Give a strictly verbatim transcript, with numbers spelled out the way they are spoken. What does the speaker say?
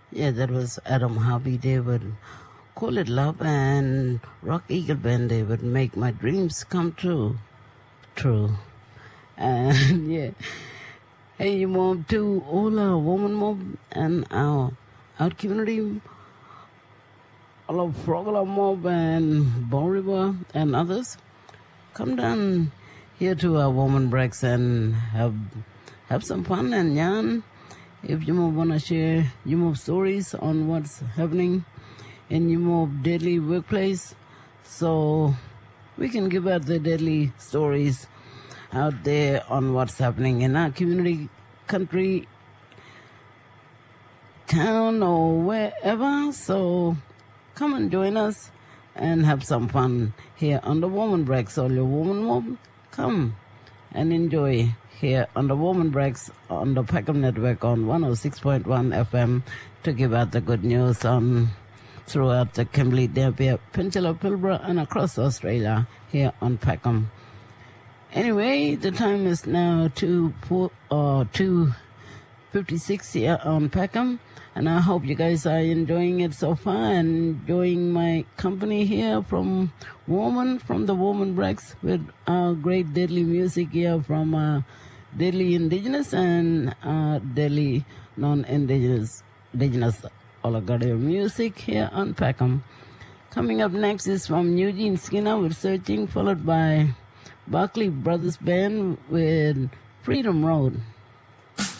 Yeah, that was Adam Harvey. They would call it love, and Rock Eagle Band, they would make my dreams come true. True. And yeah. Hey, you mob to all our woman mob and our our community, all of Frogala mob and Bow River and others. Come down here to our woman breaks and have have some fun and yarn. If you want to share your mob stories on what's happening in your mob daily workplace, so we can give out the daily stories out there on what's happening in our community, country, town, or wherever. So come and join us and have some fun here on the Woman Breaks. All your woman mob, come and enjoy here on the Woman Breaks on the Peckham Network on one oh six point one F M to give out the good news on throughout the Kimberley, Dampier, Peninsula, Pilbara, and across Australia here on Peckham. Anyway, the time is now two four uh two fifty six here on Peckham, and I hope you guys are enjoying it so far and enjoying my company here from Woman, from the Woman Breaks, with our great deadly music here from uh, Deadly Indigenous and uh, Deadly Non-Indigenous Indigenous Olagade music here on Peckham. Coming up next is from Eugene Skinner with Searching, followed by Barclay Brothers Band with Freedom Road.